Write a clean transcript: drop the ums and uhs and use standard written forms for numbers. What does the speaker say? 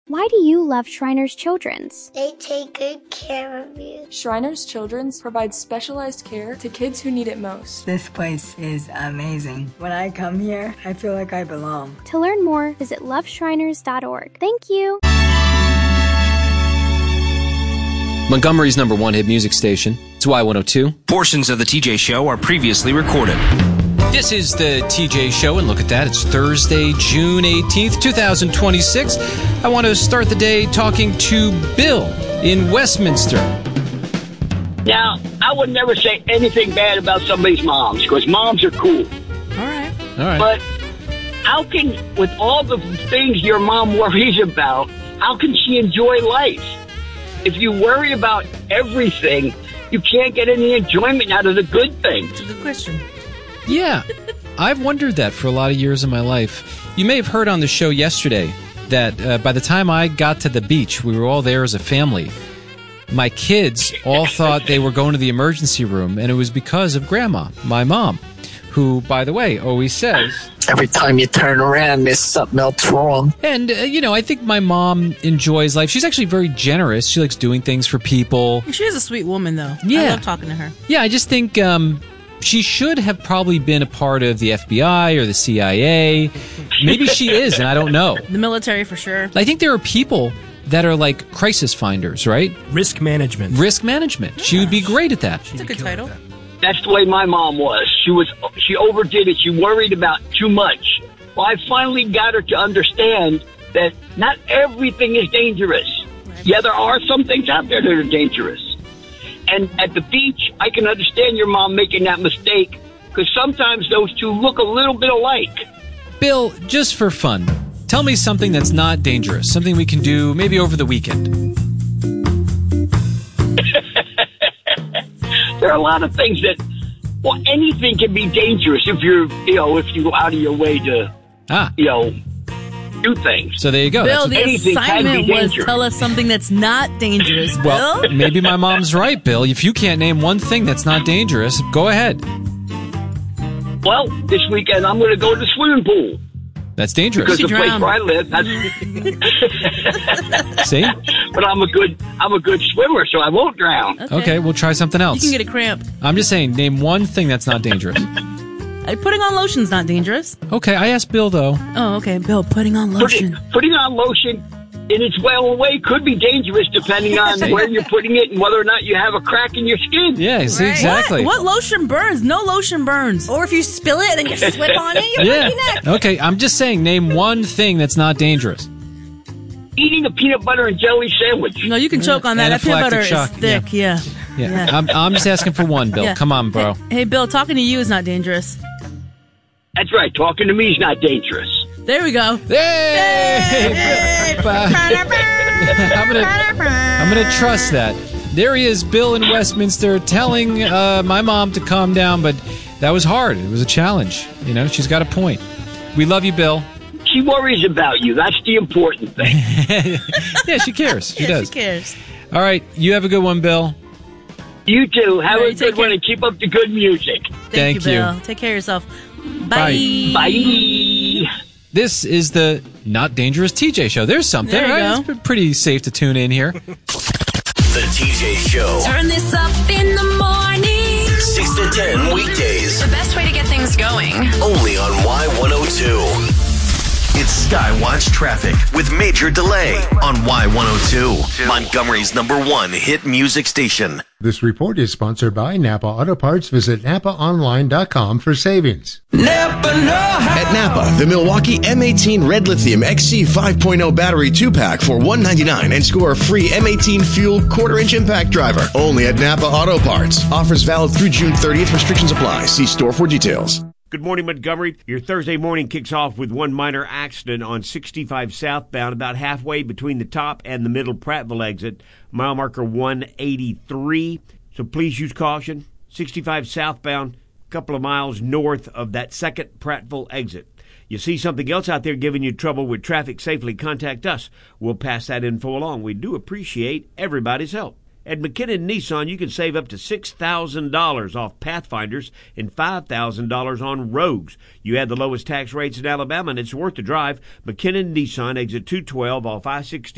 Why do you love Shriners Children's? They take good care of you. Shriners Children's provides specialized care to kids who need it most. This place is amazing. When I come here, I feel like I belong. To learn more, visit loveshriners.org. Thank you. Montgomery's #1 hit music station. It's Y102. Portions of the TJ Show are previously recorded. This is the TJ Show, and look at that. It's Thursday, June 18th, 2026. I want to start the day talking to Bill in Westminster. Now, I would never say anything bad about somebody's moms, because moms are cool. All right. But how can, with all the things your mom worries about, how can she enjoy life? If you worry about everything, you can't get any enjoyment out of the good things. It's a good question. Yeah, I've wondered that for a lot of years of my life. You may have heard on the show yesterday that by the time I got to the beach, we were all there as a family. My kids all thought they were going to the emergency room, and it was because of Grandma, my mom, who, by the way, always says, every time you turn around, there's something else wrong. And, I think my mom enjoys life. She's actually very generous. She likes doing things for people. She is a sweet woman, though. Yeah. I love talking to her. Yeah, I just think she should have probably been a part of the FBI or the CIA. Maybe she is, and I don't know. The military, for sure. I think there are people that are like crisis finders, right? Risk management. Risk management. Yeah. She would be great at that. That's a good title. That's the way my mom was. She overdid it. She worried about too much. Well, I finally got her to understand that not everything is dangerous. Right. Yeah, there are some things out there that are dangerous. And at the beach, I can understand your mom making that mistake, because sometimes those two look a little bit alike. Bill, just for fun, tell me something that's not dangerous, something we can do maybe over the weekend. There are a lot of things that, anything can be dangerous if you go out of your way to, do things. So there you go. Bill, the assignment was tell us something that's not dangerous, Bill. Well, maybe my mom's right, Bill. If you can't name one thing that's not dangerous, go ahead. Well, this weekend I'm going to go to the swimming pool. That's dangerous. Because the place where I live, See? But I'm a good swimmer, so I won't drown. Okay, we'll try something else. You can get a cramp. I'm just saying, name one thing that's not dangerous. Putting on lotion's not dangerous. Okay, I asked Bill, though. Oh, okay, Bill, putting on lotion. Putting on lotion in its way could be dangerous depending on where you're putting it and whether or not you have a crack in your skin. Yeah, see, exactly. What lotion burns? No lotion burns. Or if you spill it and then you slip on it, you break your neck. Okay, I'm just saying, name one thing that's not dangerous. Eating a peanut butter and jelly sandwich. No, you can choke on that. That peanut butter is thick, yeah. I'm just asking for one, Bill. Yeah. Come on, bro. Hey, Bill, talking to you is not dangerous. That's right. Talking to me is not dangerous. There we go. Hey! I'm gonna trust that. There he is, Bill in Westminster, telling my mom to calm down, but that was hard. It was a challenge. She's got a point. We love you, Bill. She worries about you. That's the important thing. Yeah, she cares. She does. She cares. All right. You have a good one, Bill. You too. Have a good one and keep up the good music. Thank you, Bill. Take care of yourself. Bye. Bye. This is the Not Dangerous TJ Show. There's something, right? It's pretty safe to tune in here. The TJ Show. Turn this up in the morning. 6 to 10 weekdays. The best way to get things going. Only on Y102. It's Skywatch Traffic with Major Delay on Y102. Montgomery's #1 hit music station. This report is sponsored by Napa Auto Parts. Visit NapaOnline.com for savings. At Napa, the Milwaukee M18 Red Lithium XC 5.0 battery 2-pack for $199 and score a free M18 Fuel quarter-inch impact driver. Only at Napa Auto Parts. Offers valid through June 30th. Restrictions apply. See store for details. Good morning, Montgomery. Your Thursday morning kicks off with one minor accident on 65 southbound, about halfway between the top and the middle Prattville exit, mile marker 183. So please use caution. 65 southbound, a couple of miles north of that second Prattville exit. You see something else out there giving you trouble with traffic safely, contact us. We'll pass that info along. We do appreciate everybody's help. At McKinnon Nissan, you can save up to $6,000 off Pathfinders and $5,000 on Rogues. You have the lowest tax rates in Alabama, and it's worth the drive. McKinnon Nissan, exit 212 off I-60.